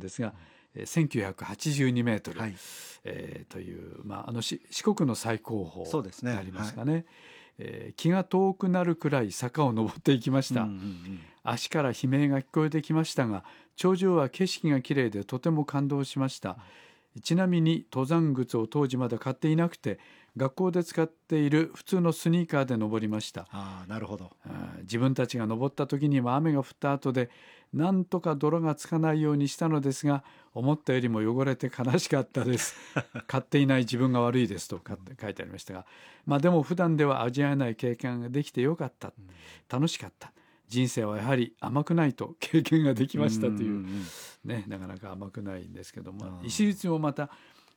ですが、1982メートル、 はい、 という、四国の最高峰そうですねになりますかね。気が遠くなるくらい坂を登っていきました。足から悲鳴が聞こえてきましたが、頂上は景色がきれいでとても感動しました。ちなみに登山靴を当時まだ買っていなくて、学校で使っている普通のスニーカーで登りました。 なるほど。 自分たちが登った時には雨が降った後で、なんとか泥がつかないようにしたのですが、思ったよりも汚れて悲しかったです買っていない自分が悪いですと書いてありましたが、でも普段では味わえない経験ができてよかった、楽しかった、人生はやはり甘くないと経験ができましたという、なかなか甘くないんですけども、石鎚もまた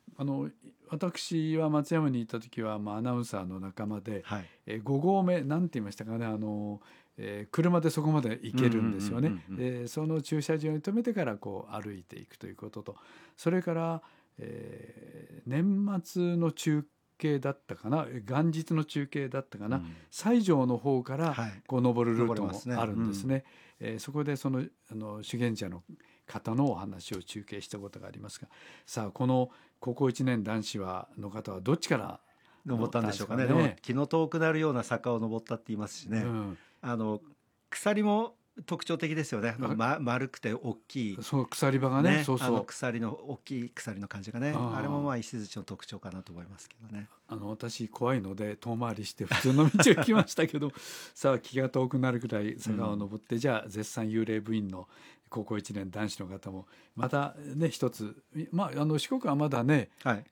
私は松山に行った時は、アナウンサーの仲間で、 はい、 5合目なんて言いましたかね、車でそこまで行けるんですよね。その駐車場に止めてからこう歩いていくということと、それから、年末の中継だったかな、元日の中継だったかな、西条の方からこう登るルートもあるんですね。そこでその修験者の方のお話を中継したことがありますが、さあこの高校1年男子の方はどっちから登ったんでしょうかね。でも気の遠くなるような坂を登ったって言いますしね、鎖も特徴的ですよね。丸くて大きい、 そう鎖場がね、 鎖の大きい鎖の感じがね、あれも石鎚の特徴かなと思いますけどね。 私怖いので遠回りして普通の道を行きましたけどさあ気が遠くなるくらい坂を登って、じゃあ絶賛幽霊部員の高校1年男子の方もまたね一つ、四国はまだね、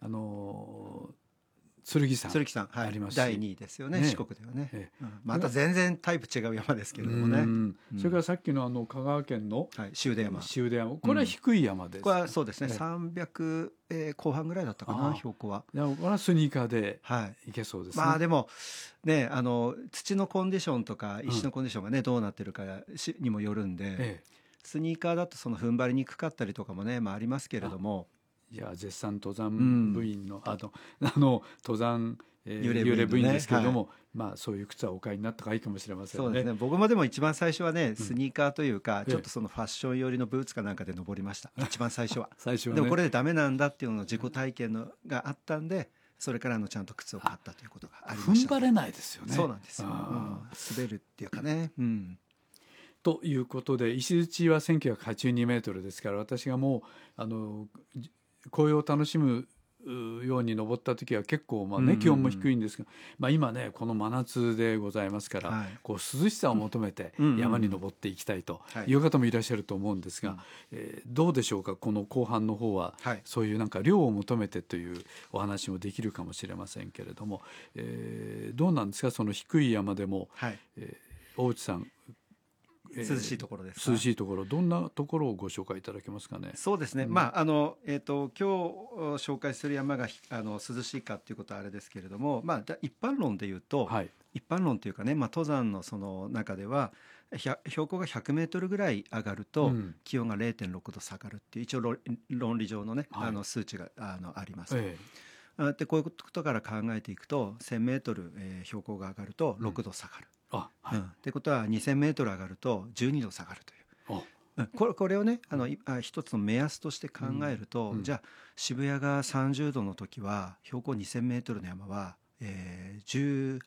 剣山ありますし、 第2位ですよね、四国ではね。また全然タイプ違う山ですけれどもね。 それからさっきの香川県の塩出山、 これは低い山です。 これはそうですね、300後半ぐらいだったかな、標高は。 これはスニーカーで行けそうですね。 でもね、土のコンディションとか石のコンディションがね、どうなってるかにもよるんで、スニーカーだとその踏ん張りにくかったりとかもね、ありますけれども、 いや絶賛登山部員の、登山幽霊部員ですけれども、そういう靴はお買いになった方がいいかもしれませんね。 そうですね。僕もでも一番最初はね、スニーカーというか、ちょっとそのファッション寄りのブーツかなんかで登りました。一番最初は。でもこれでダメなんだっていうのの自己体験があったんで、それからちゃんと靴を買ったということがありました。 踏ん張れないですよね。 そうなんですよ。滑るっていうかね。 ということで、石鎚は1982メートルですから、私がもう紅葉を楽しむように登った時は結構気温も低いんですが、今ねこの真夏でございますから、こう涼しさを求めて山に登っていきたいという方もいらっしゃると思うんですが、どうでしょうか、この後半の方は、そういう量を求めてというお話もできるかもしれませんけれども、どうなんですか、その低い山でも、大内さん、 涼しいところですか。 涼しいところ、どんなところをご紹介いただけますかね。 そうですね、今日紹介する山が涼しいかっていうことはあれですけれども、一般論で言うと、一般論というかね、登山のその中では標高が100メートルぐらい上がると、気温が 0.6 度下がるっていう一応論理上のね、数値があります。でこういうことから考えていくと1000メートル、標高が上がると6度下がる。ってことは2000メートル上がると12度下がるという。これをね一つの目安として考えると、じゃあ渋谷が30度の時は標高2000メートルの山は、18度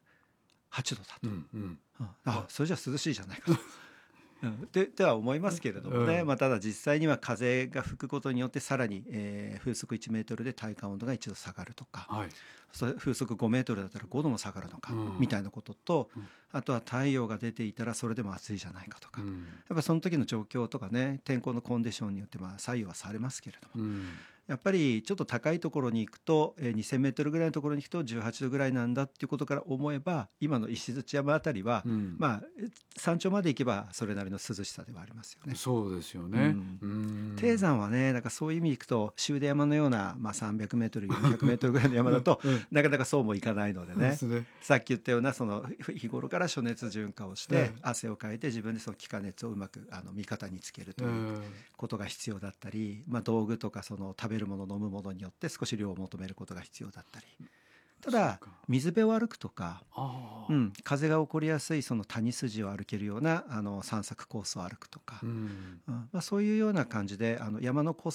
だと、それじゃ涼しいじゃないかとでは思いますけれどもね、ただ実際には風が吹くことによってさらに、風速1メートルで体感温度が1度下がるとか、風速5メートルだったら5度も下がるのか、みたいなことと、あとは太陽が出ていたらそれでも暑いじゃないかとか、やっぱその時の状況とかね、天候のコンディションによって左右はされますけれども、やっぱりちょっと高いところに行くと、2000メートルぐらいのところに行くと18度ぐらいなんだっていうことから思えば、今の石鎚山あたりは、山頂まで行けばそれなりの涼しさではありますよね。 そうですよね。 低山はね、そういう意味でいくと秀出山のような、300メートル400メートルぐらいの山だとなかなかそうもいかないのでね、さっき言ったようなその日頃から暑熱順化をして、汗をかいて自分でその気化熱をうまく味方につけるということが必要だったり、道具とかその食べるもの飲むものによって少し量を求めることが必要だったり、ただ水辺を歩くとか、風が起こりやすいその谷筋を歩けるような散策コースを歩くとか、そういうような感じで山のコー